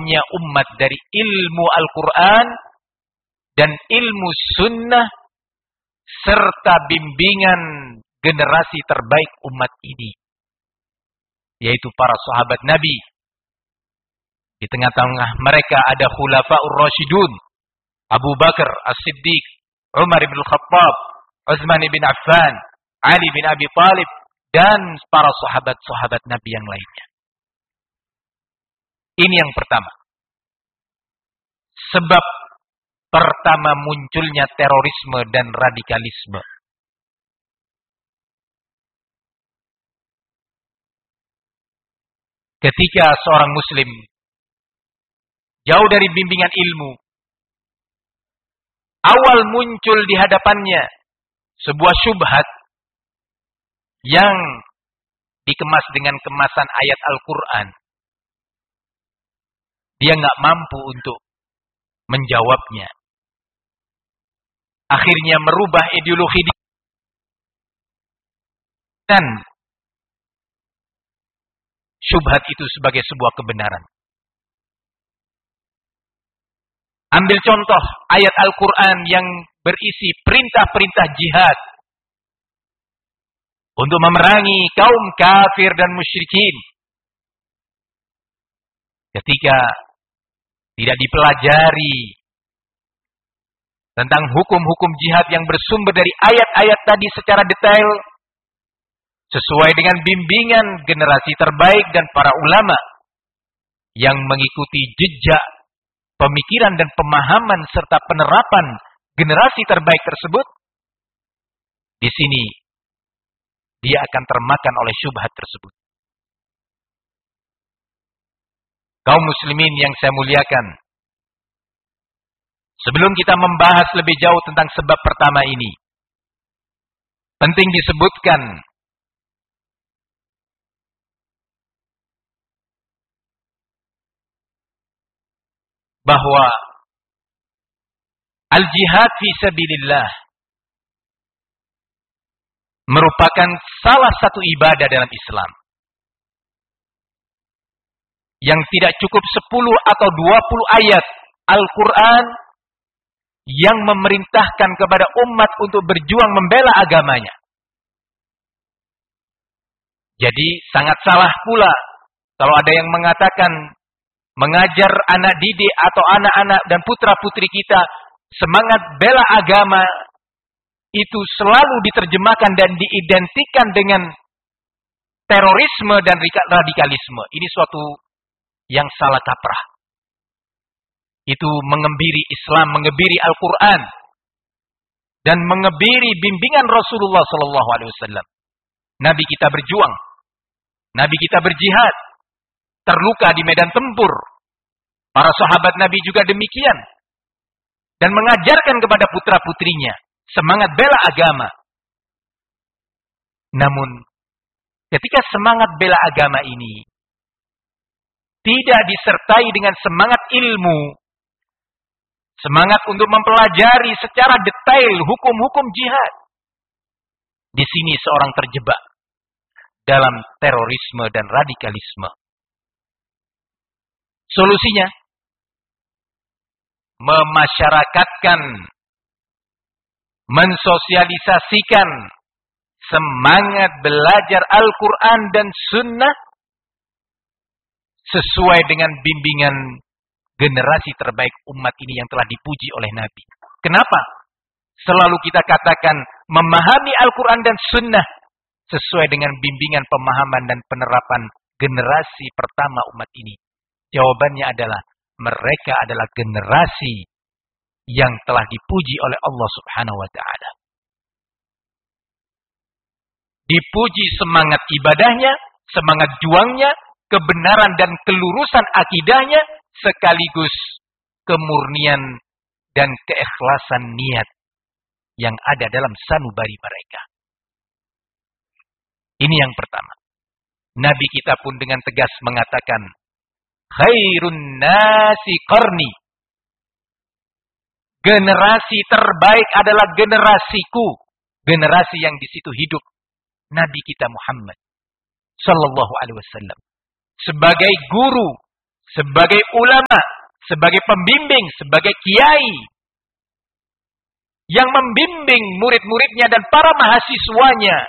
jauhnya umat dari ilmu Al-Quran dan ilmu sunnah serta bimbingan generasi terbaik umat ini, yaitu para sahabat Nabi. Di tengah-tengah mereka ada Khulafaur Rasyidun, Abu Bakar As-Siddiq, Umar bin Khattab, Utsman bin Affan, Ali bin Abi Thalib, dan para sahabat-sahabat Nabi yang lainnya. Ini yang pertama. Sebab pertama munculnya terorisme dan radikalisme. Ketika seorang muslim jauh dari bimbingan ilmu, awal muncul di hadapannya sebuah syubhat yang dikemas dengan kemasan ayat Al-Quran. Dia nggak mampu untuk menjawabnya. Akhirnya merubah ideologi dan syubhat itu sebagai sebuah kebenaran. Ambil contoh ayat Al-Quran yang berisi perintah-perintah jihad untuk memerangi kaum kafir dan musyrikin. Ketika tidak dipelajari tentang hukum-hukum jihad yang bersumber dari ayat-ayat tadi secara detail, sesuai dengan bimbingan generasi terbaik dan para ulama yang mengikuti jejak pemikiran dan pemahaman serta penerapan generasi terbaik tersebut, di sini dia akan termakan oleh syubhat tersebut. Kaum muslimin yang saya muliakan, sebelum kita membahas lebih jauh tentang sebab pertama ini, penting disebutkan bahwa al-jihad fi sabilillah merupakan salah satu ibadah dalam Islam yang tidak cukup 10 atau 20 ayat Al-Quran yang memerintahkan kepada umat untuk berjuang membela agamanya. Jadi sangat salah pula kalau ada yang mengatakan mengajar anak didik atau anak-anak dan putra-putri kita semangat bela agama itu selalu diterjemahkan dan diidentikan dengan terorisme dan radikalisme. Ini suatu yang salah kaprah. Itu mengebiri Islam, mengebiri Al-Quran, dan mengebiri bimbingan Rasulullah SAW. Nabi kita berjuang, Nabi kita berjihad, terluka di medan tempur. Para sahabat Nabi juga demikian, dan mengajarkan kepada putra-putrinya semangat bela agama. Namun, ketika semangat bela agama ini tidak disertai dengan semangat ilmu, semangat untuk mempelajari secara detail hukum-hukum jihad, di sini seorang terjebak dalam terorisme dan radikalisme. Solusinya, memasyarakatkan, mensosialisasikan semangat belajar Al-Quran dan Sunnah sesuai dengan bimbingan generasi terbaik umat ini yang telah dipuji oleh Nabi. Kenapa? Selalu kita katakan memahami Al-Quran dan Sunnah sesuai dengan bimbingan pemahaman dan penerapan generasi pertama umat ini. Jawabannya adalah mereka adalah generasi yang telah dipuji oleh Allah Subhanahu wa Ta'ala. Dipuji semangat ibadahnya, semangat juangnya, kebenaran dan kelurusan akidahnya, sekaligus kemurnian dan keikhlasan niat yang ada dalam sanubari mereka. Ini yang pertama. Nabi kita pun dengan tegas mengatakan, khairun nasi qarni. Generasi terbaik adalah generasiku. Generasi yang di situ hidup Nabi kita Muhammad sallallahu alaihi wasallam sebagai guru, sebagai ulama, sebagai pembimbing, sebagai kiai yang membimbing murid-muridnya dan para mahasiswanya,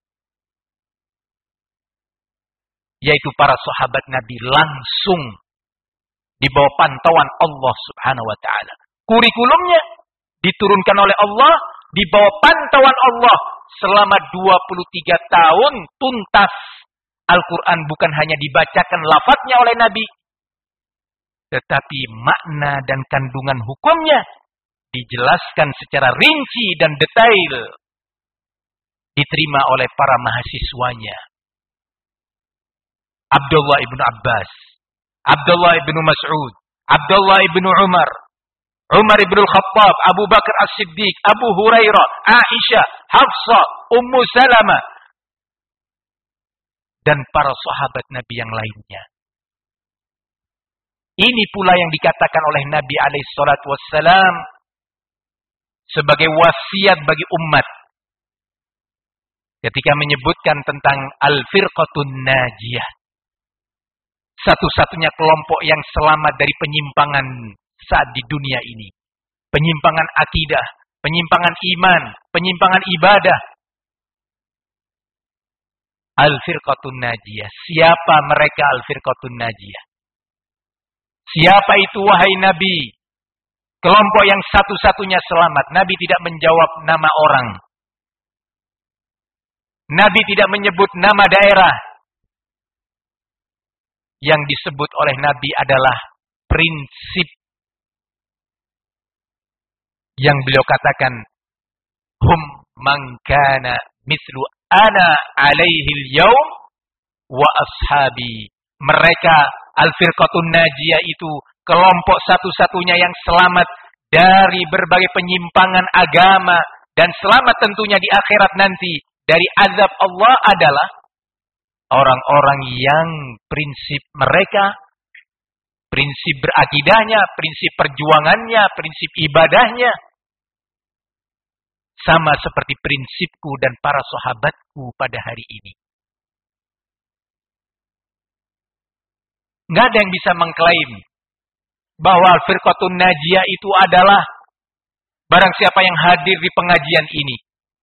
yaitu para sahabat Nabi, langsung di bawah pantauan Allah Subhanahu wa taala. Kurikulumnya diturunkan oleh Allah di bawah pantauan Allah selama 23 tahun tuntas. Al-Quran bukan hanya dibacakan lafadznya oleh Nabi, tetapi makna dan kandungan hukumnya dijelaskan secara rinci dan detail, diterima oleh para mahasiswanya. Abdullah ibn Abbas, Abdullah ibn Mas'ud, Abdullah ibn Umar, Umar ibn Al-Khattab, Abu Bakar As-Siddiq, Abu Hurairah, Aisyah, Hafsah, Ummu Salamah, dan para sahabat Nabi yang lainnya. Ini pula yang dikatakan oleh Nabi SAW sebagai wasiat bagi umat ketika menyebutkan tentang Al-Firqatun Najiyah, satu-satunya kelompok yang selamat dari penyimpangan saat di dunia ini. Penyimpangan akidah, penyimpangan iman, penyimpangan ibadah. Al-Firqatun Najiyah. Siapa mereka Al-Firqatun Najiyah? Siapa itu wahai Nabi? Kelompok yang satu-satunya selamat. Nabi tidak menjawab nama orang. Nabi tidak menyebut nama daerah. Yang disebut oleh Nabi adalah prinsip yang beliau katakan, hum man kana mithlu ana alaihi al-yawm wa ashabi. Mereka Al-Firqatun Najiyah itu kelompok satu-satunya yang selamat dari berbagai penyimpangan agama dan selamat tentunya di akhirat nanti dari azab Allah adalah orang-orang yang prinsip mereka, prinsip berakidahnya, prinsip perjuangannya, prinsip ibadahnya sama seperti prinsipku dan para sahabatku pada hari ini. Nggak ada yang bisa mengklaim bahwa Al-Firqatun Najiyah itu adalah barang siapa yang hadir di pengajian ini,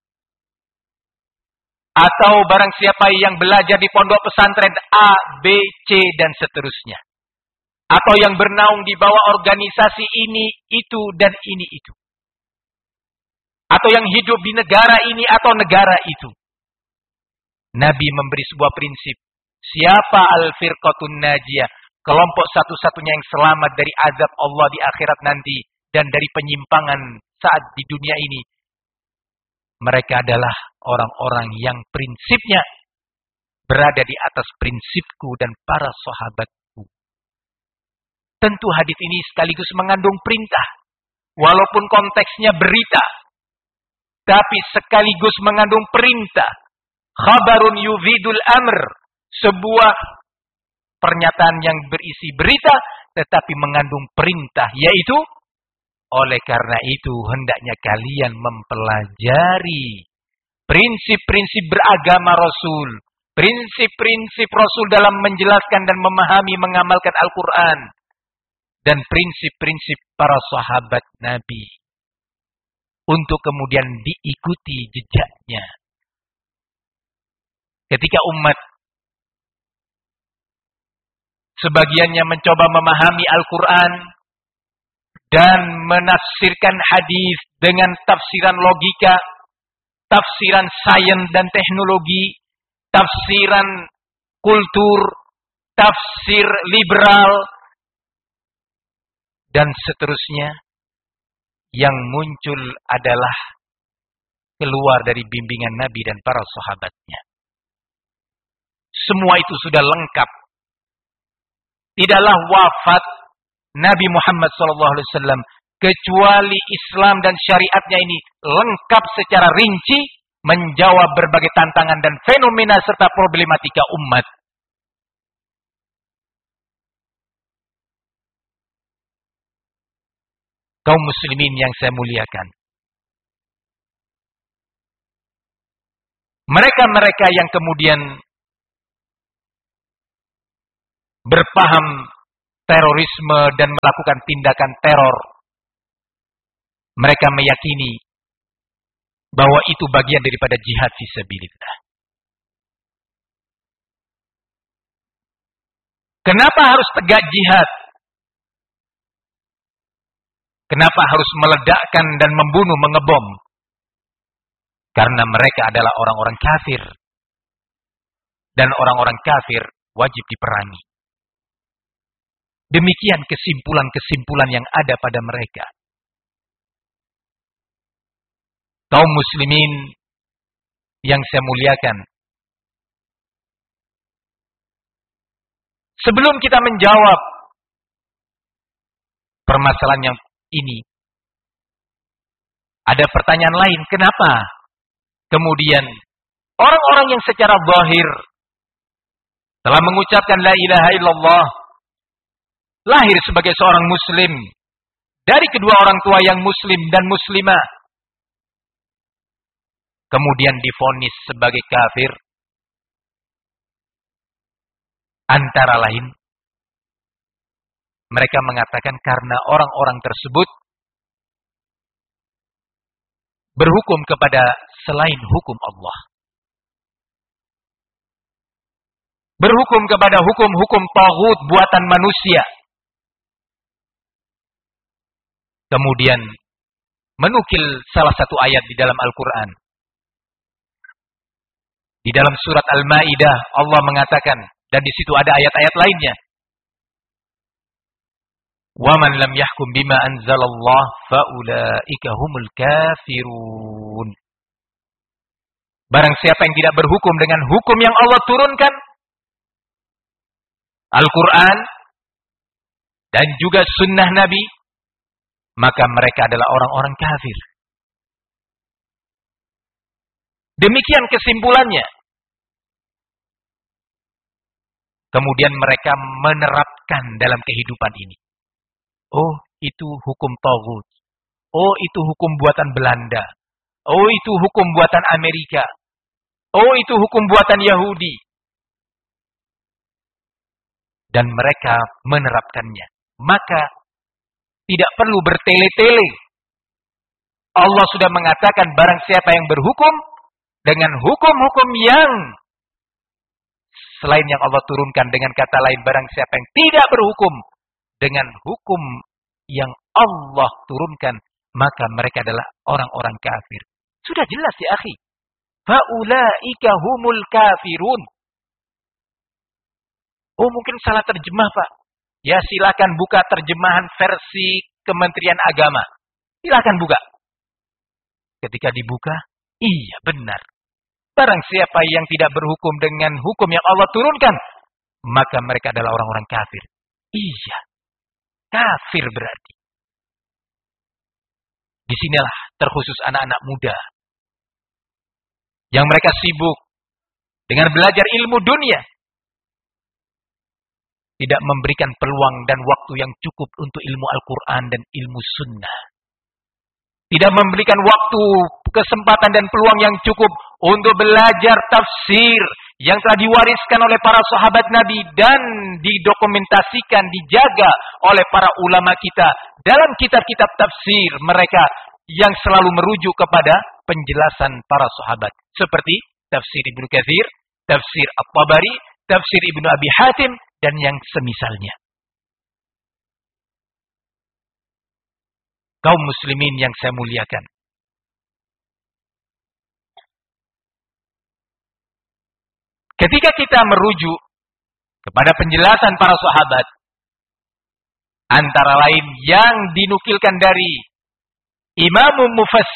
atau barang siapa yang belajar di pondok pesantren A, B, C, dan seterusnya, atau yang bernaung di bawah organisasi ini, itu, dan ini, itu, atau yang hidup di negara ini atau negara itu. Nabi memberi sebuah prinsip. Siapa Al-Firqatun Najiyah? Kelompok satu-satunya yang selamat dari azab Allah di akhirat nanti dan dari penyimpangan saat di dunia ini. Mereka adalah orang-orang yang prinsipnya berada di atas prinsipku dan para sahabatku. Tentu hadis ini sekaligus mengandung perintah. Walaupun konteksnya berita, tapi sekaligus mengandung perintah. Khabarun yufidul amr. Sebuah pernyataan yang berisi berita, tetapi mengandung perintah, yaitu oleh karena itu hendaknya kalian mempelajari prinsip-prinsip beragama Rasul, prinsip-prinsip Rasul dalam menjelaskan dan memahami, mengamalkan Al-Quran, dan prinsip-prinsip para sahabat Nabi untuk kemudian diikuti jejaknya. Ketika umat sebagiannya mencoba memahami Al-Quran dan menafsirkan hadis dengan tafsiran logika, tafsiran sains dan teknologi, tafsiran kultur, tafsir liberal, dan seterusnya, yang muncul adalah keluar dari bimbingan Nabi dan para sahabatnya. Semua itu sudah lengkap. Tidaklah wafat Nabi Muhammad SAW kecuali Islam dan syariatnya ini lengkap secara rinci menjawab berbagai tantangan dan fenomena serta problematika umat. Kaum muslimin yang saya muliakan, mereka-mereka yang kemudian berpaham terorisme dan melakukan tindakan teror. Mereka meyakini bahwa itu bagian daripada jihad fisabilillah. Kenapa harus tegak jihad? Kenapa harus meledakkan dan membunuh, mengebom? Karena mereka adalah orang-orang kafir. Dan orang-orang kafir wajib diperangi. Demikian kesimpulan-kesimpulan yang ada pada mereka. Kaum muslimin yang saya muliakan. Sebelum kita menjawab permasalahan yang ini, ada pertanyaan lain. Kenapa kemudian orang-orang yang secara zahir telah mengucapkan la ilaha illallah, lahir sebagai seorang muslim, dari kedua orang tua yang muslim dan muslimah, kemudian divonis sebagai kafir, antara lain mereka mengatakan karena orang-orang tersebut berhukum kepada selain hukum Allah. Berhukum kepada hukum-hukum taghut buatan manusia. Kemudian menukil salah satu ayat di dalam Al-Quran. Di dalam surat Al-Ma'idah Allah mengatakan, dan di situ ada ayat-ayat lainnya. وَمَنْ لَمْ يَحْكُمْ بِمَا أَنْزَلَ اللَّهُ فَأُولَئِكَ هُمُ الْكَافِرُونَ. Barang siapa yang tidak berhukum dengan hukum yang Allah turunkan, Al-Quran dan juga sunnah Nabi, maka mereka adalah orang-orang kafir. Demikian kesimpulannya. Kemudian mereka menerapkan dalam kehidupan ini. Oh, itu hukum taghut. Oh, itu hukum buatan Belanda. Oh, itu hukum buatan Amerika. Oh, itu hukum buatan Yahudi. Dan mereka menerapkannya. Maka tidak perlu bertele-tele. Allah sudah mengatakan barang siapa yang berhukum dengan hukum-hukum yang selain yang Allah turunkan, dengan kata lain barang siapa yang tidak berhukum dengan hukum yang Allah turunkan, maka mereka adalah orang-orang kafir. Sudah jelas ya akhi. Faulaika humul kafirun. Oh, mungkin salah terjemah, Pak. Ya, silakan buka terjemahan versi Kementerian Agama. Silakan buka. Ketika dibuka, iya benar. Barang siapa yang tidak berhukum dengan hukum yang Allah turunkan, maka mereka adalah orang-orang kafir. Iya. Kafir berarti. Disinilah terkhusus anak-anak muda. Yang mereka sibuk dengan belajar ilmu dunia. Tidak memberikan peluang dan waktu yang cukup untuk ilmu Al-Quran dan ilmu sunnah. Tidak memberikan waktu, kesempatan dan peluang yang cukup untuk belajar tafsir yang telah diwariskan oleh para sahabat Nabi dan didokumentasikan, dijaga oleh para ulama kita dalam kitab-kitab tafsir mereka yang selalu merujuk kepada penjelasan para sahabat. Seperti tafsir Ibnu Katsir, tafsir At-Tabari, tafsir Ibnu Abi Hatim, dan yang semisalnya. Kaum muslimin yang saya muliakan. Ketika kita merujuk kepada penjelasan para sahabat, antara lain yang dinukilkan dari Imamul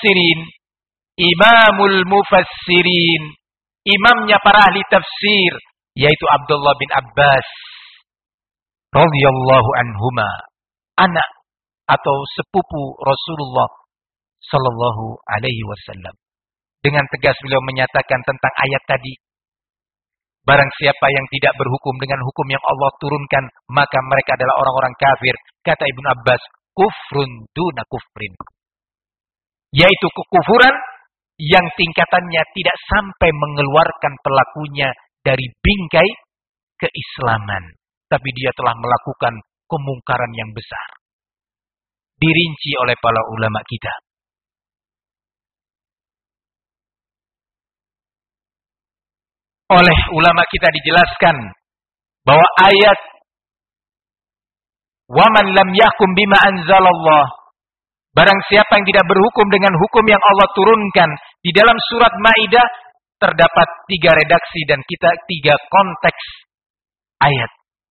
Mufassirin, imamnya para ahli tafsir, yaitu Abdullah bin Abbas radhiyallahu anhuma, anak atau sepupu Rasulullah sallallahu alaihi wasallam. Dengan tegas beliau menyatakan tentang ayat tadi, barang siapa yang tidak berhukum dengan hukum yang Allah turunkan, maka mereka adalah orang-orang kafir. Kata Ibnu Abbas, kufrun duna kufrin. Yaitu kekufuran yang tingkatannya tidak sampai mengeluarkan pelakunya dari bingkai keislaman. Tapi dia telah melakukan kemungkaran yang besar. Dirinci oleh para ulama kita. Oleh ulama kita dijelaskan bahwa ayat "Waman lam yakum bima anzalallah", barang siapa yang tidak berhukum dengan hukum yang Allah turunkan, di dalam surat Maidah terdapat 3 redaksi dan 3 konteks ayat.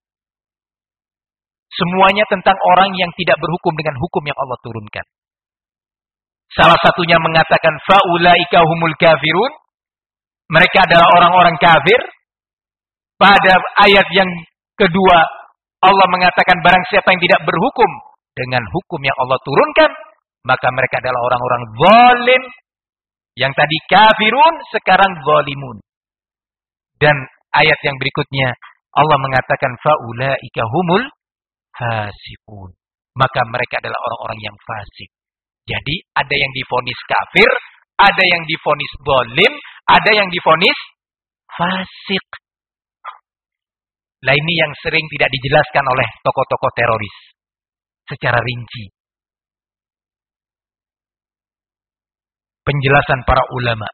Semuanya tentang orang yang tidak berhukum dengan hukum yang Allah turunkan. Salah satunya mengatakan faulaika humul kafirun, mereka adalah orang-orang kafir. Pada ayat yang kedua Allah mengatakan barang siapa yang tidak berhukum dengan hukum yang Allah turunkan, maka mereka adalah orang-orang zalim. Yang tadi kafirun, sekarang zalimun. Dan ayat yang berikutnya Allah mengatakan faulaika humul fasiqun, maka mereka adalah orang-orang yang fasik. Jadi ada yang divonis kafir, ada yang divonis zalim, ada yang divonis fasik. Lah ini yang sering tidak dijelaskan oleh tokoh-tokoh teroris secara rinci. Penjelasan para ulama.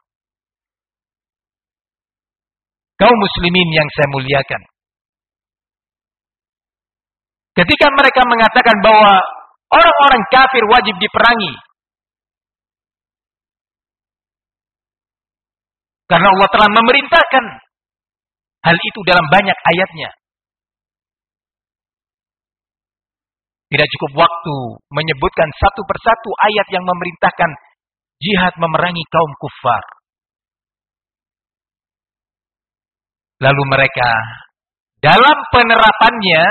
Kaum muslimin yang saya muliakan, ketika mereka mengatakan bahwa orang-orang kafir wajib diperangi, karena Allah telah memerintahkan hal itu dalam banyak ayatnya. Tidak cukup waktu menyebutkan satu persatu ayat yang memerintahkan jihad memerangi kaum kufar. Lalu mereka dalam penerapannya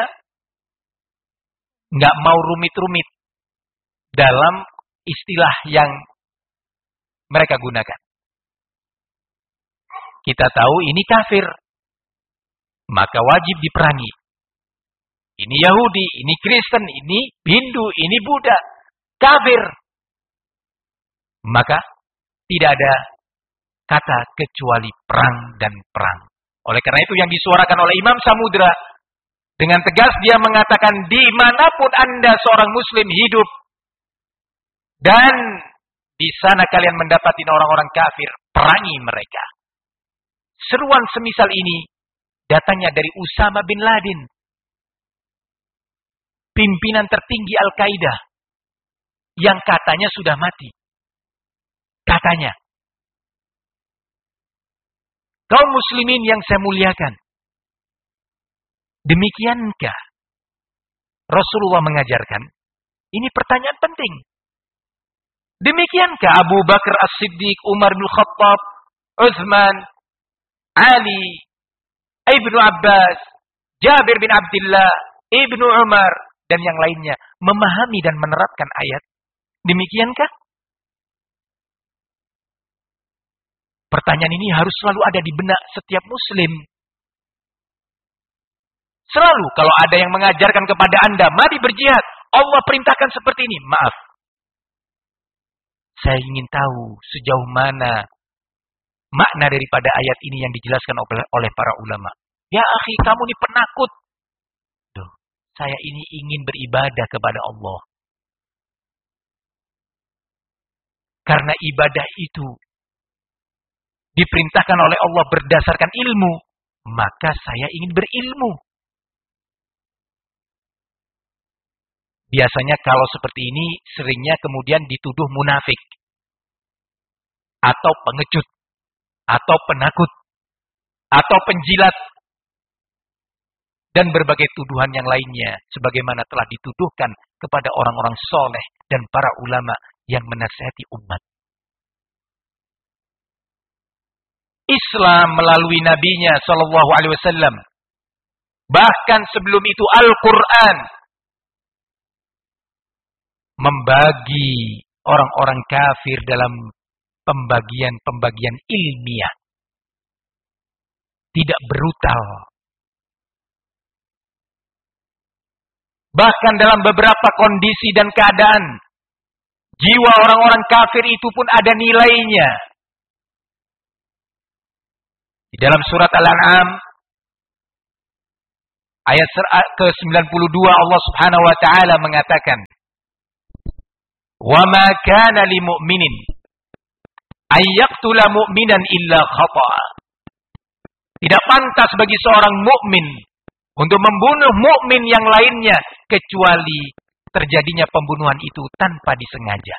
nggak mau rumit-rumit dalam istilah yang mereka gunakan. Kita tahu ini kafir, maka wajib diperangi. Ini Yahudi, ini Kristen, ini Hindu, ini Buddha, kafir. Maka tidak ada kata kecuali perang dan perang. Oleh karena itu yang disuarakan oleh Imam Samudra, dengan tegas dia mengatakan, dimanapun Anda seorang muslim hidup, dan di sana kalian mendapati orang-orang kafir, perangi mereka. Seruan semisal ini datangnya dari Usama bin Laden, pimpinan tertinggi Al-Qaeda, yang katanya sudah mati. Katanya. Kaum muslimin yang saya muliakan, demikiankah Rasulullah mengajarkan? Ini pertanyaan penting. Demikiankah Abu Bakar As-Siddiq, Umar bin Khattab, Utsman, Ali, Ibnu Abbas, Jabir bin Abdullah, Ibnu Umar, dan yang lainnya memahami dan menerapkan ayat? Demikiankah? Pertanyaan ini harus selalu ada di benak setiap muslim. Selalu kalau ada yang mengajarkan kepada Anda, mari berjihad, Allah perintahkan seperti ini. Maaf. Saya ingin tahu sejauh mana makna daripada ayat ini yang dijelaskan oleh para ulama. Ya akhi, kamu ini penakut. Duh, saya ini ingin beribadah kepada Allah. Karena ibadah itu diperintahkan oleh Allah berdasarkan ilmu, maka saya ingin berilmu. Biasanya kalau seperti ini seringnya kemudian dituduh munafik, atau pengecut, atau penakut, atau penjilat, dan berbagai tuduhan yang lainnya, sebagaimana telah dituduhkan kepada orang-orang soleh dan para ulama yang menasihati umat. Islam melalui nabinya sallallahu alaihi wasallam, bahkan sebelum itu Al-Qur'an, membagi orang-orang kafir dalam pembagian-pembagian ilmiah. Tidak brutal. Bahkan dalam beberapa kondisi dan keadaan, jiwa orang-orang kafir itu pun ada nilainya. Di dalam surat Al-An'am Ayat ke-92 Allah Subhanahu wa taala mengatakan, "Wa ma kana lil mu'minin ay yaqtula mu'minan illa khata'a." Tidak pantas bagi seorang mukmin untuk membunuh mukmin yang lainnya kecuali terjadinya pembunuhan itu tanpa disengaja.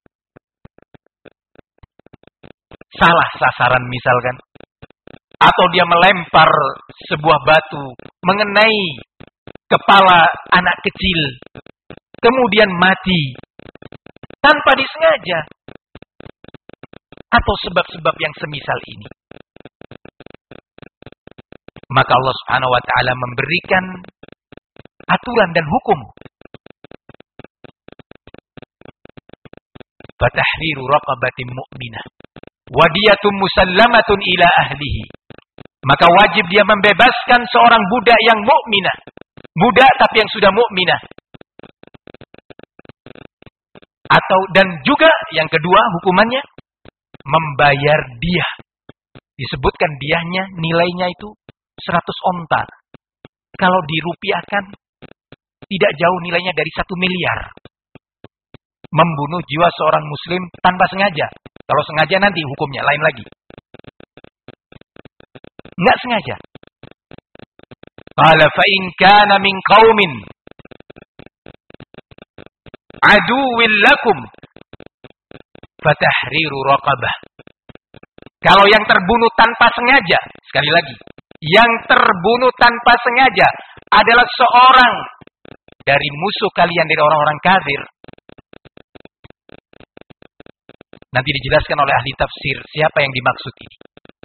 Salah sasaran misalkan, atau dia melempar sebuah batu mengenai kepala anak kecil, kemudian mati tanpa disengaja, atau sebab-sebab yang semisal ini. Maka Allah Subhanahu wa taala memberikan aturan dan hukum. Fatahriru raqabatin mu'minah wa diyatun musallamatun ila ahlihi. Maka wajib dia membebaskan seorang budak yang mukminah. Budak tapi yang sudah mukminah. Atau dan juga yang kedua hukumannya membayar diah. Disebutkan diahnya nilainya itu 100 onta. Kalau dirupiahkan tidak jauh nilainya dari 1 miliar. Membunuh jiwa seorang muslim tanpa sengaja. Kalau sengaja nanti hukumnya lain lagi. Enggak sengaja. Qala fa in kana min qaumin aduwwil lakum fatahriru raqabah. Kalau yang terbunuh tanpa sengaja, sekali lagi, yang terbunuh tanpa sengaja adalah seorang dari musuh kalian, dari orang-orang kafir. Nanti dijelaskan oleh ahli tafsir siapa yang dimaksud ini.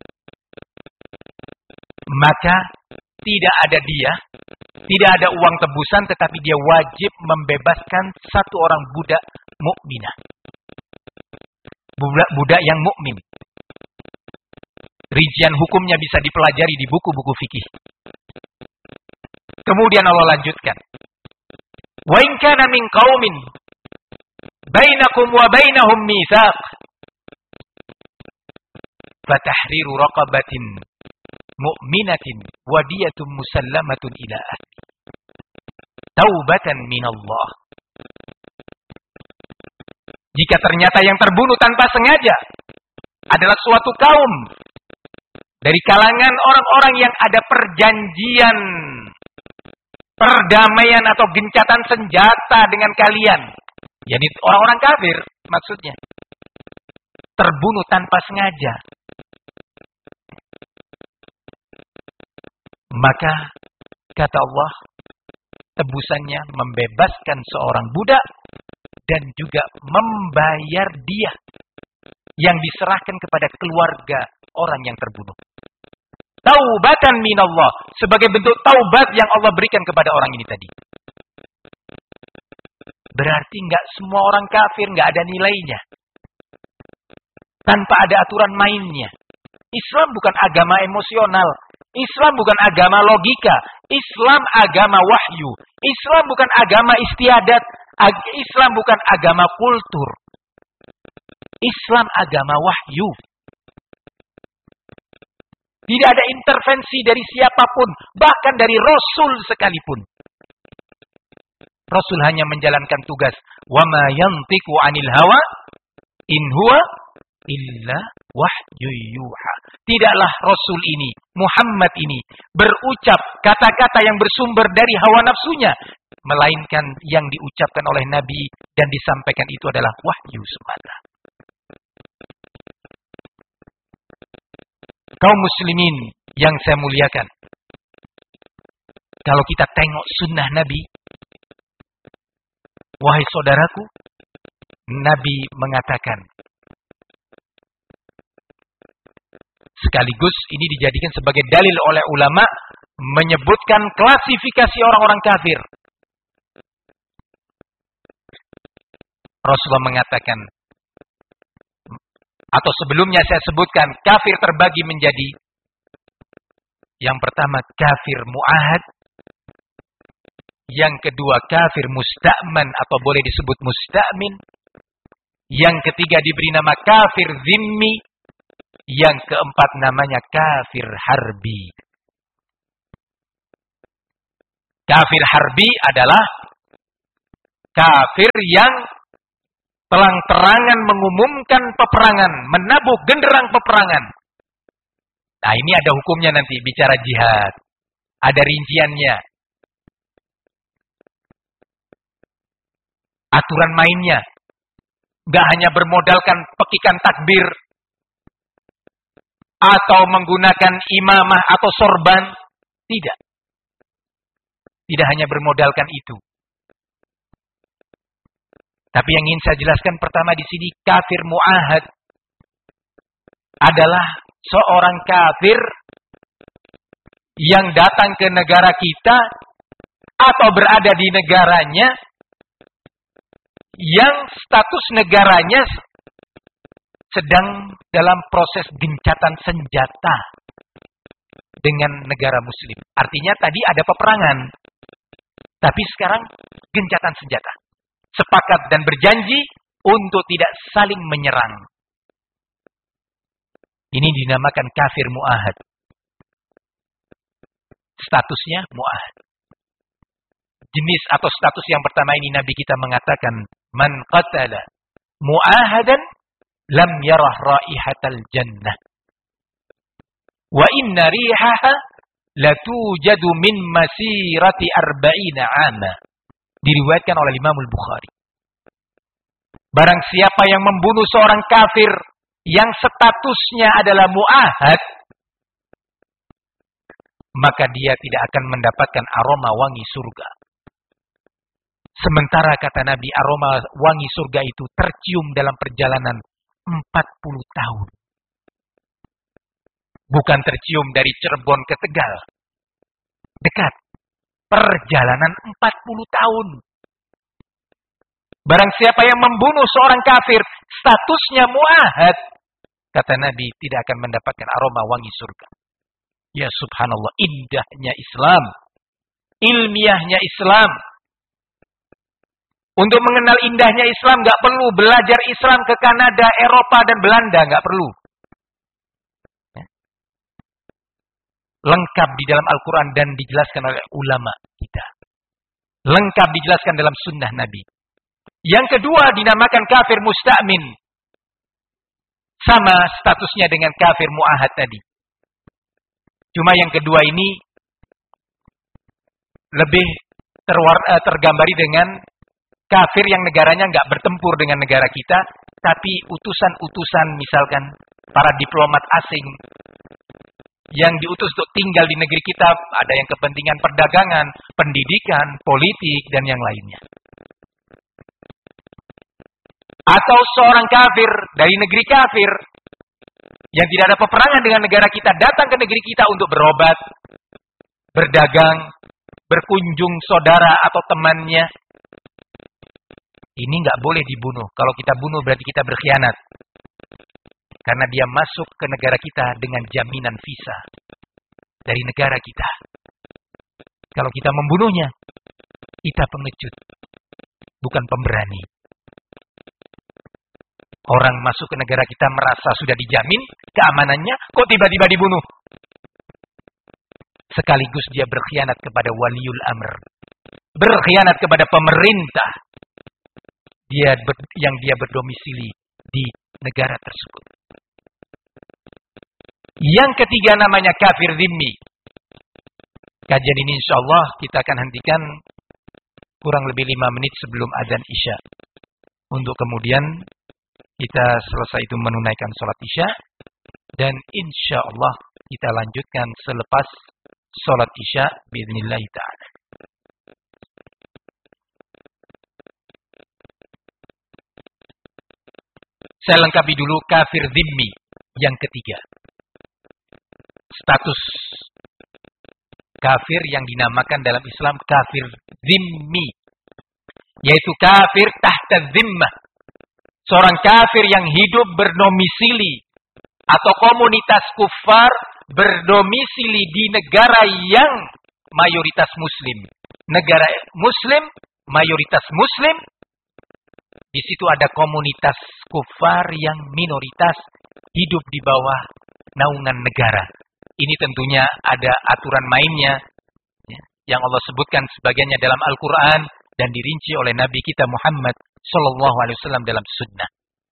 Maka tidak ada dia, tidak ada uang tebusan, tetapi dia wajib membebaskan satu orang budak mukminah. Budak yang mukmin. Rincian hukumnya bisa dipelajari di buku-buku fikih. Kemudian Allah lanjutkan. Wa in kana min qaumin bainakum wa bainahum mitsaq fatahriru raqabatin mu'minatin wa diyatun musallamatun ila ahli taubatan minallah. Jika ternyata yang terbunuh tanpa sengaja adalah suatu kaum dari kalangan orang-orang yang ada perjanjian perdamaian atau gencatan senjata dengan kalian, yakni orang-orang kafir maksudnya, terbunuh tanpa sengaja, maka kata Allah tebusannya membebaskan seorang budak dan juga membayar dia yang diserahkan kepada keluarga orang yang terbunuh. Taubatan minallah, sebagai bentuk taubat yang Allah berikan kepada orang ini tadi. Berarti enggak semua orang kafir enggak ada nilainya. Tanpa ada aturan mainnya. Islam bukan agama emosional. Islam bukan agama logika. Islam agama wahyu. Islam bukan agama istiadat. Islam bukan agama kultur. Islam agama wahyu. Tidak ada intervensi dari siapapun, bahkan dari Rasul sekalipun. Rasul hanya menjalankan tugas. Wa ma yantiqu 'anil hawa in huwa illa wahyu yuha. Tidaklah Rasul ini, Muhammad ini, berucap kata-kata yang bersumber dari hawa nafsunya, melainkan yang diucapkan oleh Nabi dan disampaikan itu adalah wahyu semata. Kaum muslimin yang saya muliakan, kalau kita tengok sunnah Nabi, wahai saudaraku, Nabi mengatakan, sekaligus ini dijadikan sebagai dalil oleh ulama, menyebutkan klasifikasi orang-orang kafir. Rasulullah mengatakan, atau sebelumnya saya sebutkan, kafir terbagi menjadi, yang pertama kafir mu'ahad, yang kedua kafir musta'man atau boleh disebut musta'min, yang ketiga diberi nama kafir zimmi, yang keempat namanya kafir harbi. Kafir harbi adalah kafir yang terang-terangan mengumumkan peperangan, menabuh genderang peperangan. Nah, ini ada hukumnya nanti bicara jihad. Ada rinciannya. Aturan mainnya. Gak hanya bermodalkan pekikan takbir atau menggunakan imamah atau sorban. Tidak. Tidak hanya bermodalkan itu. Tapi yang ingin saya jelaskan pertama di sini, kafir mu'ahad adalah seorang kafir yang datang ke negara kita atau berada di negaranya yang status negaranya sedang dalam proses gencatan senjata dengan negara muslim. Artinya tadi ada peperangan, tapi sekarang gencatan senjata. Sepakat dan berjanji untuk tidak saling menyerang. Ini dinamakan kafir mu'ahad. Statusnya mu'ahad. Jenis atau status yang pertama ini Nabi kita mengatakan, man qatala mu'ahadan lam yarah raihatal jannah. Wa inna rihaha latujadu min masirati arba'ina 'ama. Diriwayatkan oleh Imam Al-Bukhari. Barang siapa yang membunuh seorang kafir yang statusnya adalah mu'ahad, maka dia tidak akan mendapatkan aroma wangi surga. Sementara kata Nabi, aroma wangi surga itu tercium dalam perjalanan 40 tahun. Bukan tercium dari Cirebon ke Tegal. Dekat. Perjalanan 40 tahun. Barang siapa yang membunuh seorang kafir, statusnya mu'ahad, kata Nabi, tidak akan mendapatkan aroma wangi surga. Ya subhanallah, indahnya Islam. Ilmiahnya Islam. Untuk mengenal indahnya Islam, gak perlu belajar Islam ke Kanada, Eropa, dan Belanda. Gak perlu. Lengkap di dalam Al-Quran dan dijelaskan oleh ulama kita. Lengkap dijelaskan dalam sunnah Nabi. Yang kedua dinamakan kafir musta'min. Sama statusnya dengan kafir mu'ahad tadi. Cuma yang kedua ini lebih tergambari dengan kafir yang negaranya nggak bertempur dengan negara kita, tapi utusan-utusan misalkan para diplomat asing yang diutus untuk tinggal di negeri kita, ada yang kepentingan perdagangan, pendidikan, politik, dan yang lainnya. Atau seorang kafir dari negeri kafir yang tidak ada peperangan dengan negara kita datang ke negeri kita untuk berobat, berdagang, berkunjung saudara atau temannya. Ini nggak boleh dibunuh. Kalau kita bunuh berarti kita berkhianat. Karena dia masuk ke negara kita dengan jaminan visa dari negara kita. Kalau kita membunuhnya, kita pengecut, bukan pemberani. Orang masuk ke negara kita merasa sudah dijamin keamanannya, kok tiba-tiba dibunuh? Sekaligus dia berkhianat kepada waliul amr. Berkhianat kepada pemerintah. Yang dia berdomisili di negara tersebut. Yang ketiga namanya kafir dhimmi. Kajian ini insyaallah kita akan hentikan kurang lebih 5 menit sebelum adzan Isya. Untuk kemudian kita selesai itu menunaikan sholat Isya. Dan insyaallah kita lanjutkan selepas sholat Isya biidznillah ta'ala. Saya lengkapi dulu kafir dhimmi yang ketiga. Status kafir yang dinamakan dalam Islam kafir dhimmi. Yaitu kafir tahta dhimmah. Seorang kafir yang hidup berdomisili atau komunitas kufar berdomisili di negara yang mayoritas muslim. Negara muslim, mayoritas muslim. Di situ ada komunitas kufar yang minoritas hidup di bawah naungan negara. Ini tentunya ada aturan mainnya. yang Allah sebutkan sebagiannya dalam Al-Quran dan dirinci oleh Nabi kita Muhammad Sallallahu Alaihi Wasallam dalam sunnah.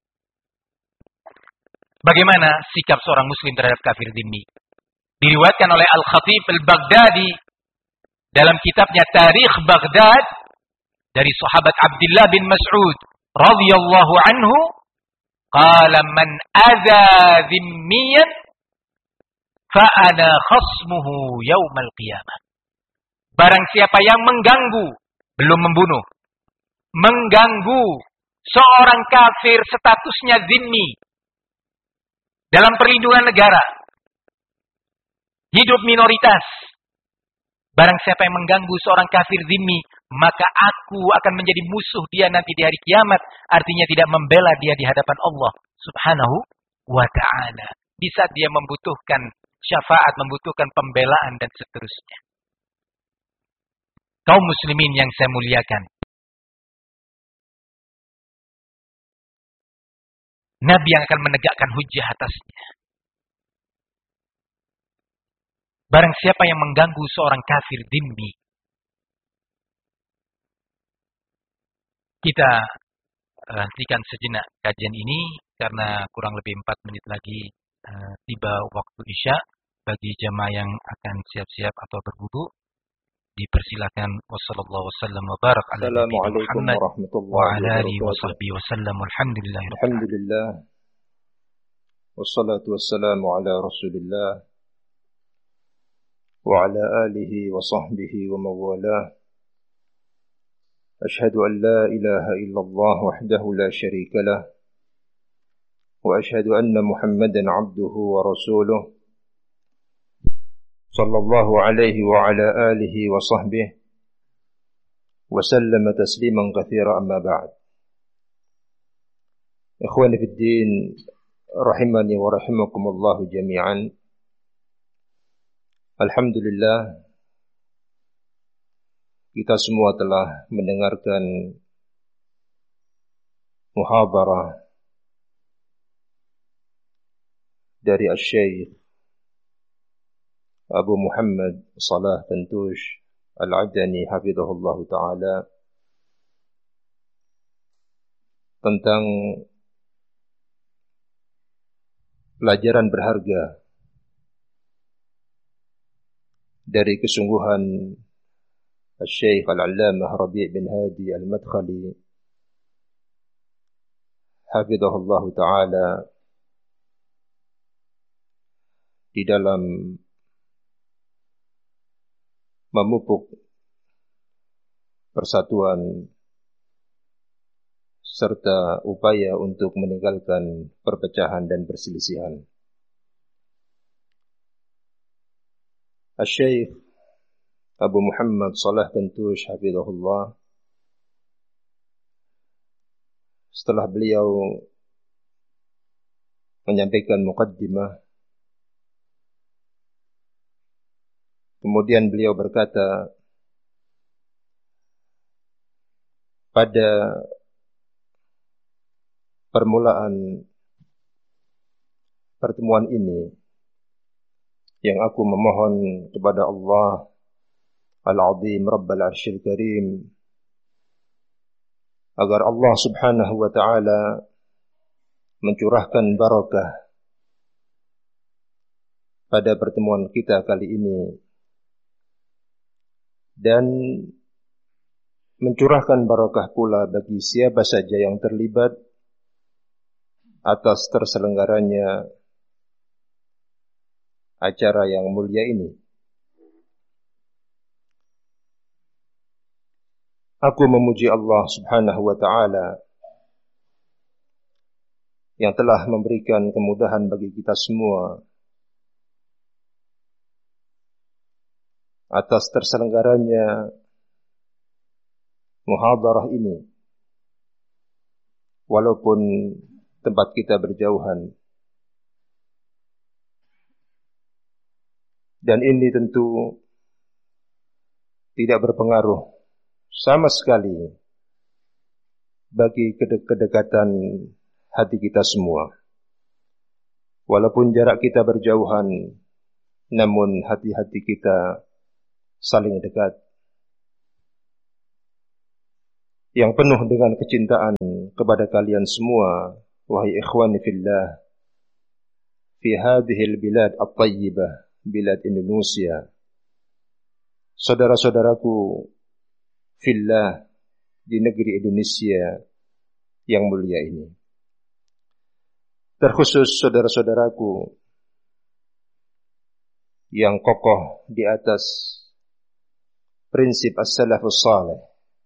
Bagaimana sikap seorang muslim terhadap kafir dhimmi? Diriwayatkan oleh Al-Khatib Al-Baghdadi dalam kitabnya Tarikh Baghdad dari sahabat Abdullah bin Mas'ud radhiyallahu anhu, qala man adza dhimmiyan fa ana khasmuhu yaumal qiyamah. Barang siapa yang mengganggu, belum membunuh, mengganggu seorang kafir statusnya dhimmi dalam perlindungan negara, hidup minoritas. Barang siapa yang mengganggu seorang kafir dhimmi, maka aku akan menjadi musuh dia nanti di hari kiamat. Artinya tidak membela dia di hadapan Allah Subhanahu wa ta'ala. Di saat dia membutuhkan syafaat, membutuhkan pembelaan dan seterusnya. Kaum muslimin yang saya muliakan, Nabi yang akan menegakkan hujjah atasnya. Barang siapa yang mengganggu seorang kafir dhimmi, kita hentikan sejenak kajian ini karena kurang lebih 4 menit lagi tiba waktu Isya. Bagi jamaah yang akan siap-siap atau berwudu, dipersilakan. Wassallallahu wasallam wa barak ala nabiyina Muhammad wa ala alihi wa sahbihi wasallam. Alhamdulillah. Wassalatu wassalamu ala Rasulillah wa ala alihi wa sahbihi wa mawalah. Ashhadu an la ilaha illallah wahdahu la syarika lah wa ashhadu anna Muhammadan abduhu wa rasuluh sallallahu alaihi wa ala alihi wa sahbihi wa sallama tasliman katsira, amma ba'd. Ikhwani fid din, rahimani wa rahimakumullah jami'an. Alhamdulillah, kita semua telah mendengarkan muhadarah dari Asy-Syaikh Abu Muhammad Salah Tantush Al-Adani hafizahullah ta'ala tentang pelajaran berharga dari kesungguhan Asy-Syaikh Al-Allamah Rabi' bin Hadi Al-Madkhali hafizahullah ta'ala di dalam memupuk persatuan serta upaya untuk meninggalkan perpecahan dan perselisihan. Asy-Syaikh Abu Muhammad Salah Tantush hafizahullah, setelah beliau menyampaikan muqaddimah, kemudian beliau berkata, pada permulaan pertemuan ini yang aku memohon kepada Allah Al-Azim Rabbal Arsyil Karim agar Allah Subhanahu wa ta'ala mencurahkan barakah pada pertemuan kita kali ini dan mencurahkan barakah pula bagi siapa saja yang terlibat atas terselenggaranya acara yang mulia ini. Aku memuji Allah Subhanahu wa ta'ala yang telah memberikan kemudahan bagi kita semua atas terselenggaranya muhadarah ini, walaupun tempat kita berjauhan. Dan ini tentu tidak berpengaruh sama sekali bagi kedekatan hati kita semua. Walaupun jarak kita berjauhan, namun hati-hati kita saling dekat. yang penuh dengan kecintaan kepada kalian semua, wahai ikhwani fillah, fi hadhihi al-bilad at-tayyibah, bilad Indonesia. Saudara-saudaraku fillah di negeri Indonesia yang mulia ini. Terkhusus saudara-saudaraku yang kokoh di atas prinsip as-salafus salih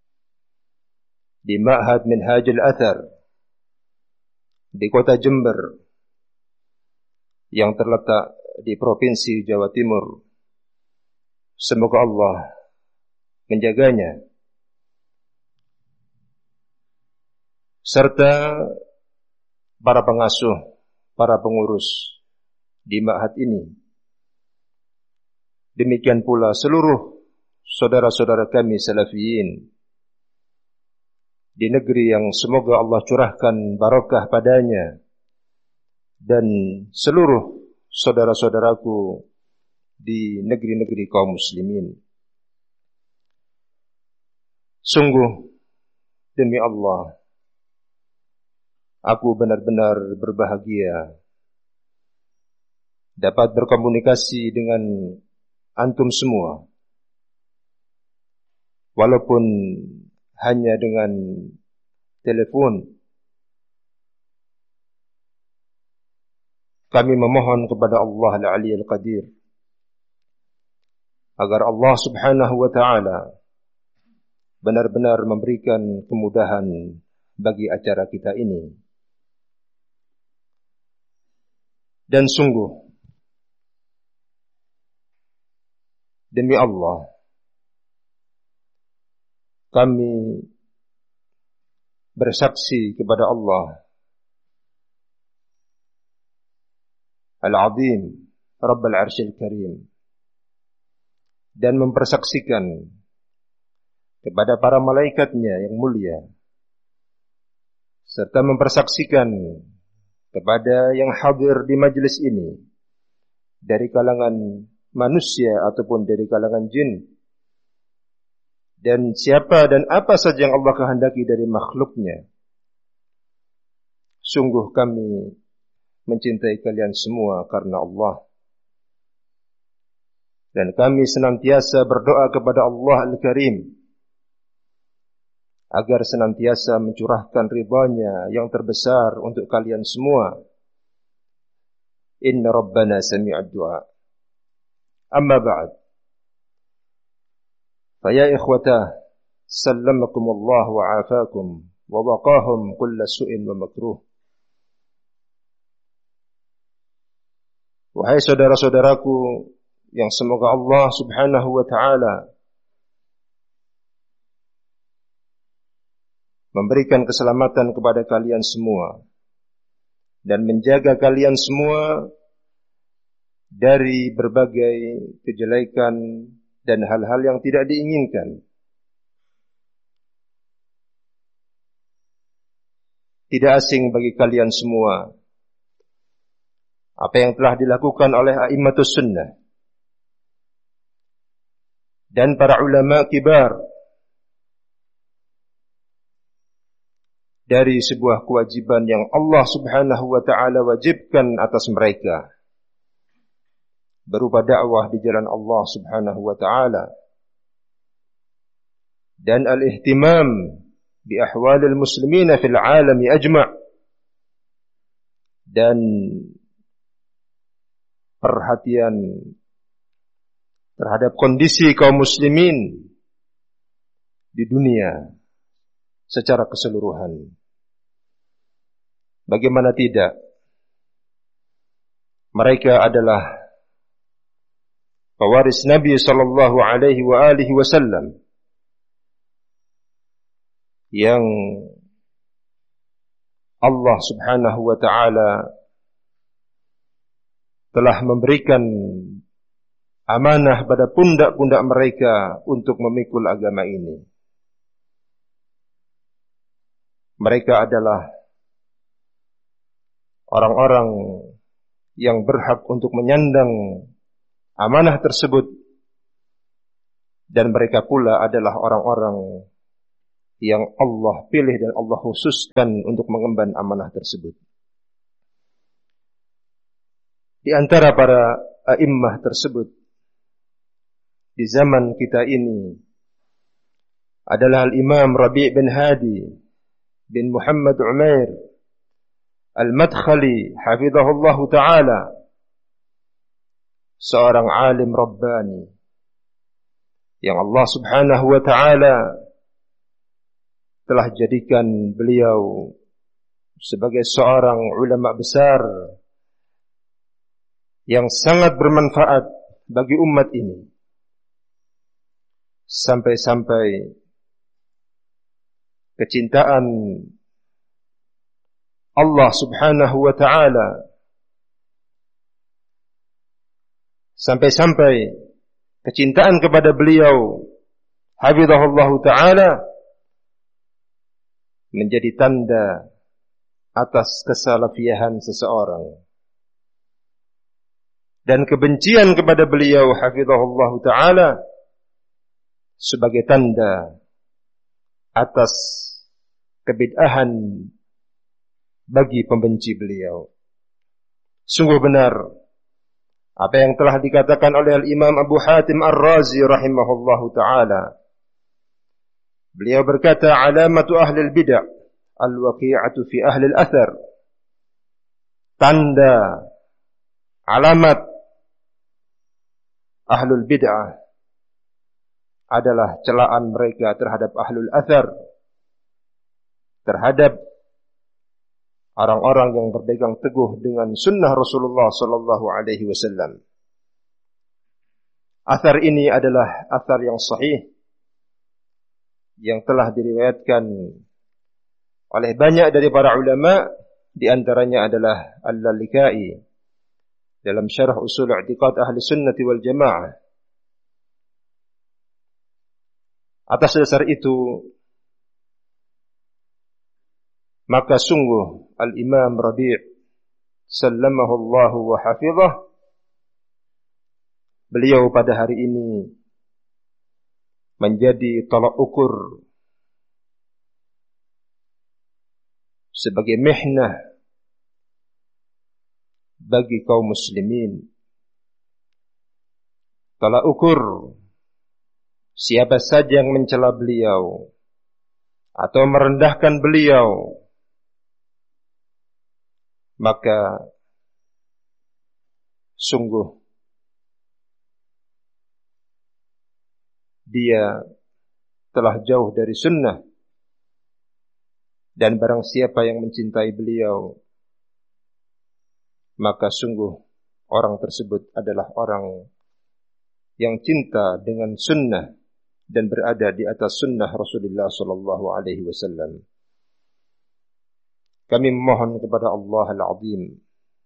di Ma'had Minhajul Athar di kota Jember yang terletak di Provinsi Jawa Timur. Semoga Allah menjaganya, serta para pengasuh, para pengurus di ma'had ini. Demikian pula seluruh saudara-saudara kami salafiyin di negeri yang semoga Allah curahkan barakah padanya, dan seluruh saudara-saudaraku di negeri-negeri kaum muslimin. Sungguh demi Allah, aku benar-benar berbahagia dapat berkomunikasi dengan antum semua, walaupun hanya dengan telepon. Kami memohon kepada Allah Al-Aliyyul Qadir agar Allah Subhanahu wa ta'ala benar-benar memberikan kemudahan bagi acara kita ini. Dan sungguh demi Allah, kami bersaksi kepada Allah Al-Azim, Rabbul Arsyil Karim, dan mempersaksikan kepada para malaikatnya yang mulia, serta mempersaksikan kepada yang hadir di majlis ini dari kalangan manusia ataupun dari kalangan jin, dan siapa dan apa saja yang Allah kehendaki dari makhluknya. Sungguh kami mencintai kalian semua karena Allah, dan kami senantiasa berdoa kepada Allah Al-Karim agar senantiasa mencurahkan ridha-Nya yang terbesar untuk kalian semua. Inna Rabbana sami'ad du'a. Amma ba'd. Faya ikhwatah, sallamakumullah wa afakum wa waqahum kulla su'in wa makruh. Wahai saudara-saudaraku yang semoga Allah Subhanahu wa ta'ala memberikan keselamatan kepada kalian semua dan menjaga kalian semua dari berbagai kejelekan dan hal-hal yang tidak diinginkan. Tidak asing bagi kalian semua apa yang telah dilakukan oleh a'immatus sunnah dan para ulama kibar dari sebuah kewajiban yang Allah Subhanahu wa ta'ala wajibkan atas mereka, berupa dakwah di jalan Allah Subhanahu wa ta'ala dan al-ihtimam bi ahwalil muslimina fil alami ajma', dan perhatian terhadap kondisi kaum muslimin di dunia secara keseluruhan. Bagaimana tidak? Mereka adalah pewaris Nabi sallallahu alaihi wa alihi wasallam yang Allah Subhanahu wa ta'ala telah memberikan amanah pada pundak-pundak mereka untuk memikul agama ini. Mereka adalah orang-orang yang berhak untuk menyandang amanah tersebut, dan mereka pula adalah orang-orang yang Allah pilih dan Allah khususkan untuk mengemban amanah tersebut. Di antara para a'immah tersebut di zaman kita ini adalah Al-Imam Rabi' bin Hadi bin Muhammad Umair Al-Madkhali hafizahullah ta'ala, seorang alim Rabbani yang Allah subhanahu wa ta'ala telah jadikan beliau sebagai seorang ulama besar yang sangat bermanfaat bagi umat ini. Sampai-sampai kecintaan Allah subhanahu wa ta'ala, sampai-sampai kecintaan kepada beliau hafizahullahu ta'ala menjadi tanda atas kesalafiyahan seseorang, dan kebencian kepada beliau hafizahullahu ta'ala sebagai tanda atas kebid'ahan bagi pembenci beliau. Sungguh benar apa yang telah dikatakan oleh Al-Imam Abu Hatim Ar-Razi rahimahullahu ta'ala. Beliau berkata, alamatu ahli al-bid'ah al-waqi'atu fi ahli al-athar. Tanda, alamat ahlul bid'ah adalah celaan mereka terhadap ahlul athar, terhadap orang-orang yang berpegang teguh dengan sunnah Rasulullah sallallahu alaihi wasallam. Athar ini adalah athar yang sahih yang telah diriwayatkan oleh banyak dari para ulama, di antaranya adalah Al-Lalikai dalam syarah usul i'tiqad ahli sunnati wal jamaah. Atas dasar itu, maka sungguh Al-Imam Rabi' sallamahu Allah wa hafizah, beliau pada hari ini menjadi tolak ukur sebagai mihnah bagi kaum muslimin. Tolak ukur siapa saja yang mencela beliau atau merendahkan beliau, maka sungguh dia telah jauh dari sunnah. Dan barang siapa yang mencintai beliau, maka sungguh orang tersebut adalah orang yang cinta dengan sunnah dan berada di atas sunnah Rasulullah sallallahu alaihi wasallam. Kami memohon kepada Allah Al-Azim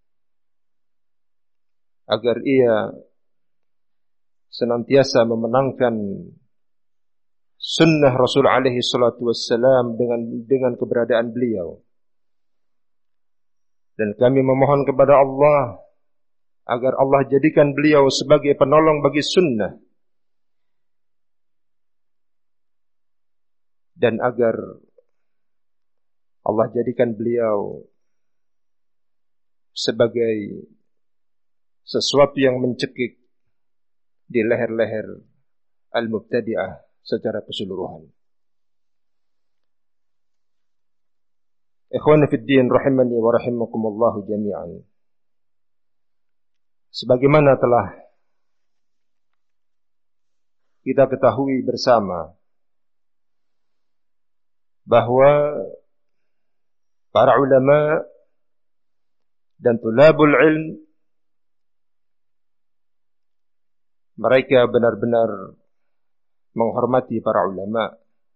agar Ia senantiasa memenangkan sunnah Rasul alaihi salatu wassalam dengan keberadaan beliau. Dan kami memohon kepada Allah agar Allah jadikan beliau sebagai penolong bagi sunnah, dan agar Allah jadikan beliau sebagai sesuatu yang mencekik di leher-leher al-mubtadi'ah secara keseluruhan. Ikhwani fid din rahimani wa rahimakumullah jami'an. Sebagaimana telah kita ketahui bersama bahwa para ulama dan tulabul ilm, mereka benar-benar menghormati para ulama.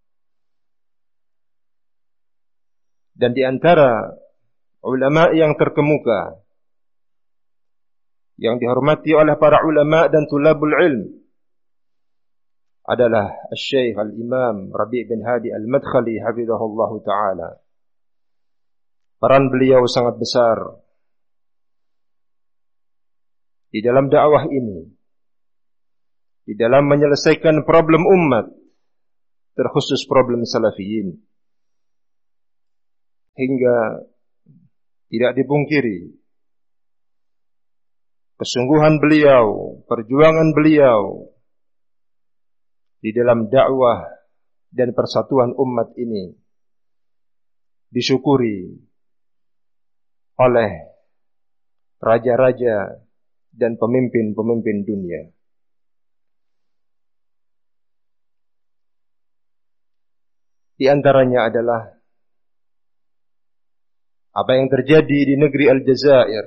Dan di antara ulama yang terkemuka yang dihormati oleh para ulama dan tulabul ilm adalah Syekh Al-Imam Rabi' bin Hadi Al-Madkhali hafizahullah ta'ala. Peran beliau sangat besar di dalam dakwah ini, di dalam menyelesaikan problem umat terkhusus problem salafiyin. Hingga tidak dipungkiri kesungguhan beliau, perjuangan beliau di dalam dakwah dan persatuan umat ini disyukuri oleh raja-raja dan pemimpin-pemimpin dunia. Di antaranya adalah apa yang terjadi di negeri Aljazair.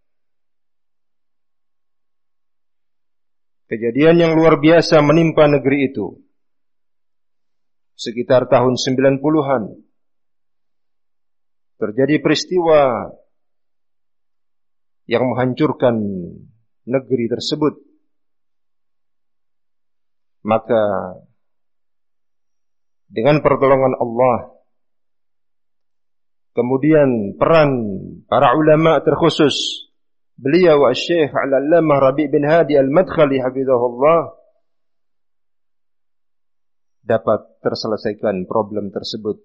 Kejadian yang luar biasa menimpa negeri itu. Sekitar tahun 90-an. Terjadi peristiwa yang menghancurkan negeri tersebut. Maka dengan pertolongan Allah, kemudian peran para ulama terkhusus beliau Syekh Al-Allamah Rabi' bin Hadi Al-Madkhali hafizahullah, dapat terselesaikan problem tersebut.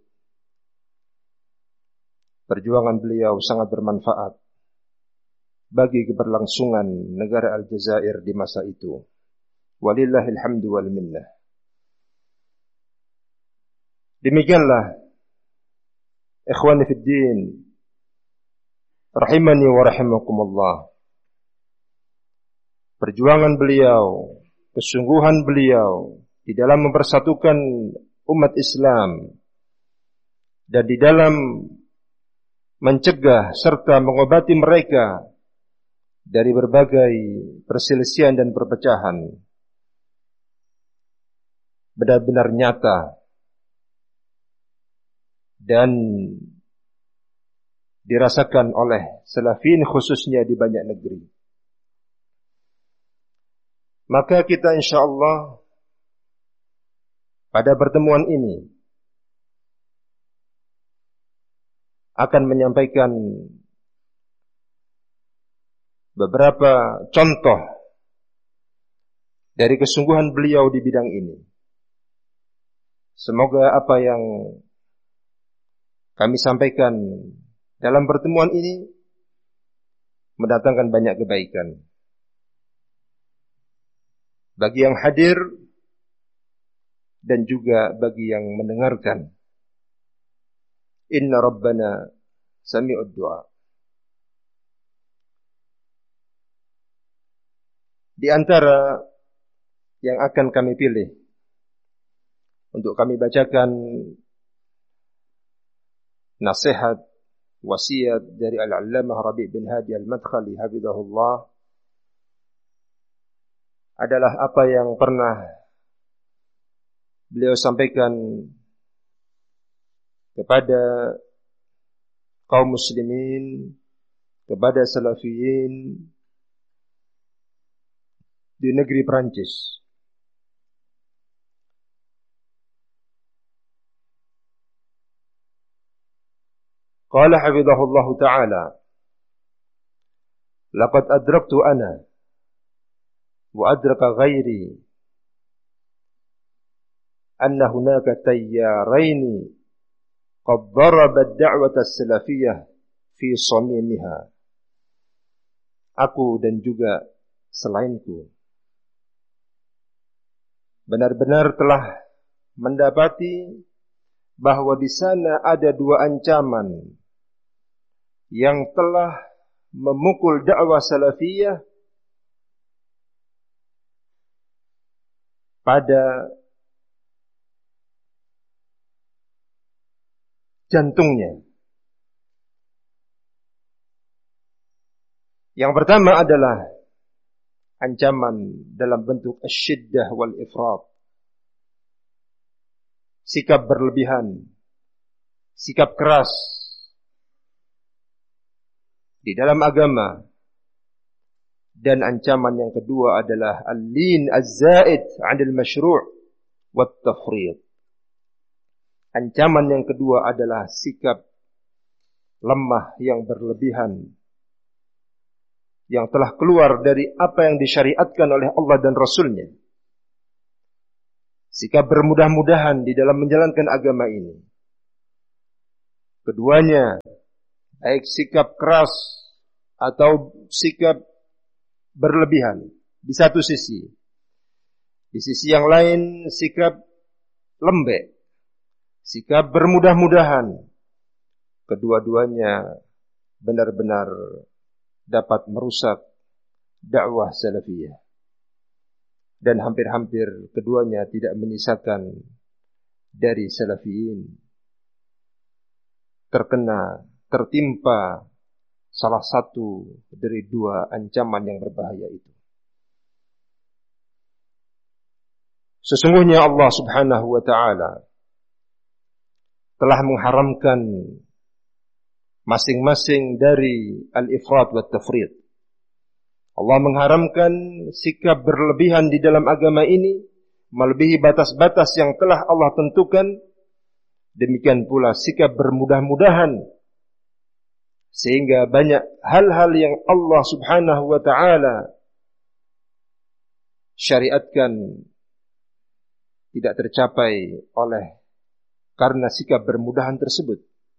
Perjuangan beliau sangat bermanfaat bagi keberlangsungan negara Aljazair di masa itu. Walillahil hamdu wal minnah. Demikianlah ikhwani fid din, rahimani wa rahimakumullah, perjuangan beliau, kesungguhan beliau di dalam mempersatukan umat Islam dan di dalam mencegah serta mengobati mereka dari berbagai perselisihan dan perpecahan benar-benar nyata dan dirasakan oleh salafin khususnya di banyak negeri. Maka kita insyaallah pada pertemuan ini akan menyampaikan beberapa contoh dari kesungguhan beliau di bidang ini. Semoga apa yang kami sampaikan dalam pertemuan ini mendatangkan banyak kebaikan bagi yang hadir dan juga bagi yang mendengarkan. Inna Rabbana sami'ud du'a. Di antara yang akan kami pilih untuk kami bacakan nasihat, wasiat dari Al-Allamah Rabi' bin Hadi Al-Madkhali hafizahullah adalah apa yang pernah beliau sampaikan kepada kaum muslimin, kepada salafiyin di negeri Perancis. Qala hafizahullah ta'ala, laqad adraktu ana wa adraka ghairi anna hunaka tayyaraini qad daraba ad-da'wata as-salafiyyah fi samimiha. Aku dan juga selainku benar-benar telah mendapati bahwa di sana ada dua ancaman yang telah memukul dakwah salafiyah pada jantungnya. Yang pertama adalah ancaman dalam bentuk asyiddah wal ifrat, sikap berlebihan, sikap keras di dalam agama. Dan ancaman yang kedua adalah al-lin az-zaid 'anil masyru' wat tafrid. Ancaman yang kedua adalah sikap lemah yang berlebihan yang telah keluar dari apa yang disyariatkan oleh Allah dan Rasulnya. sikap bermudah-mudahan di dalam menjalankan agama ini. Keduanya, baik sikap keras atau sikap berlebihan di satu sisi. Di sisi yang lain sikap lembek, sikap bermudah-mudahan. Kedua-duanya benar-benar dapat merusak dakwah salafiyah. Dan hampir-hampir keduanya tidak menyisakan dari salafiyin tertimpa salah satu dari dua ancaman yang berbahaya itu. Sesungguhnya Allah Subhanahu wa ta'ala telah mengharamkan masing-masing dari al-ifrat wa tafrid. Allah mengharamkan sikap berlebihan di dalam agama ini, melebihi batas-batas yang telah Allah tentukan. Demikian pula sikap bermudah-mudahan, sehingga banyak hal-hal yang Allah Subhanahu wa ta'ala syariatkan tidak tercapai oleh karena sikap bermudahan tersebut.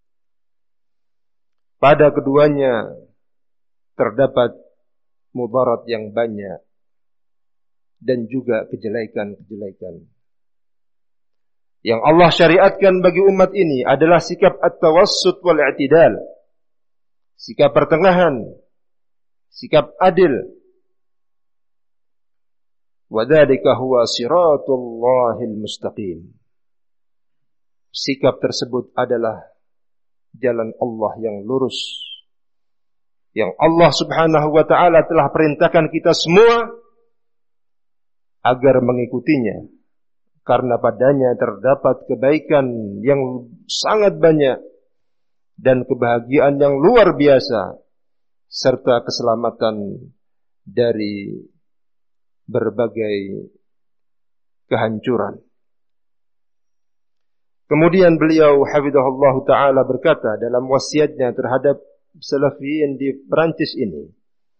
Pada keduanya terdapat mudarat yang banyak dan juga kejelekan-kejelekan. Yang Allah syariatkan bagi umat ini adalah sikap at-tawassut wal i'tidal. Sikap pertengahan, sikap adil. Wa dzalika huwa siratullahil mustaqim. Sikap tersebut adalah jalan Allah yang lurus, yang Allah Subhanahu wa ta'ala telah perintahkan kita semua agar mengikutinya, karena padanya terdapat kebaikan yang sangat banyak dan kebahagiaan yang luar biasa, serta keselamatan dari berbagai kehancuran. Kemudian beliau hafizahullah ta'ala berkata dalam wasiatnya terhadap salafiyin di Perancis ini,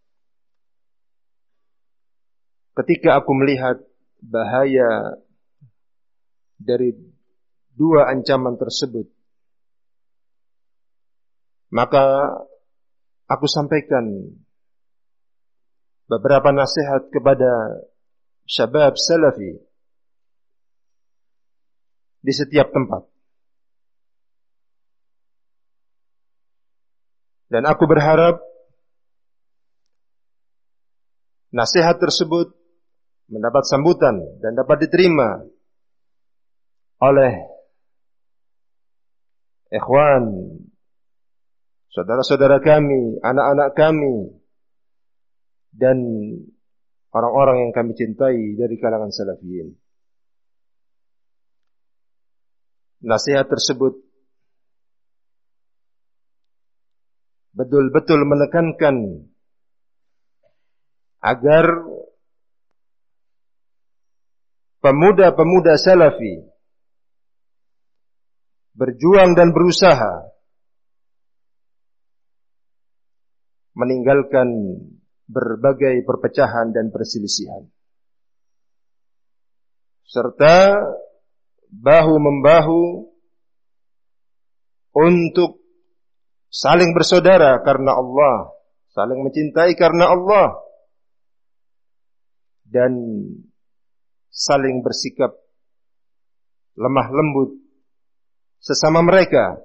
ketika aku melihat bahaya dari dua ancaman tersebut, maka aku sampaikan beberapa nasihat kepada syabab salafi di setiap tempat. Dan aku berharap nasihat tersebut mendapat sambutan dan dapat diterima oleh ikhwan, saudara-saudara kami, anak-anak kami, dan orang-orang yang kami cintai dari kalangan salafiyin. Nasihat tersebut betul-betul menekankan agar pemuda-pemuda salafi berjuang dan berusaha meninggalkan berbagai perpecahan dan perselisihan, serta bahu-membahu untuk saling bersaudara karena Allah, saling mencintai karena Allah, dan saling bersikap lemah lembut sesama mereka,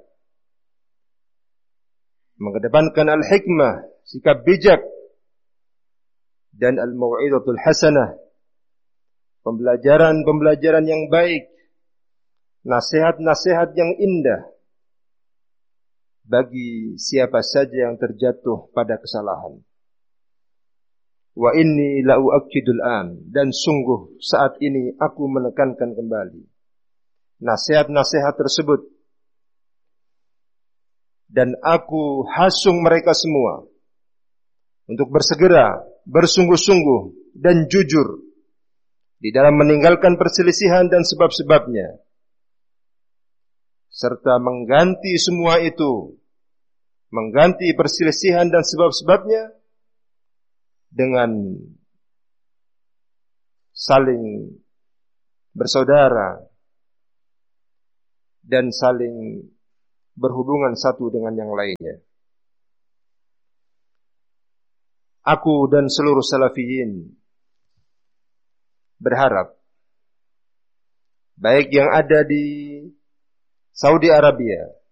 mengedepankan al-hikmah, sikap bijak, dan al-mau'izatul hasanah, pembelajaran yang baik, nasihat-nasihat yang indah bagi siapa saja yang terjatuh pada kesalahan. Wa inni la uakkidul an, dan sungguh saat ini aku menekankan kembali nasihat-nasihat tersebut, dan aku hasung mereka semua untuk bersegera, bersungguh-sungguh dan jujur di dalam meninggalkan perselisihan dan sebab-sebabnya, serta mengganti semua itu, mengganti perselisihan dan sebab-sebabnya dengan saling bersaudara, dan saling berhubungan satu dengan yang lainnya. Aku dan seluruh salafiyin berharap, baik yang ada di Saudi Arabia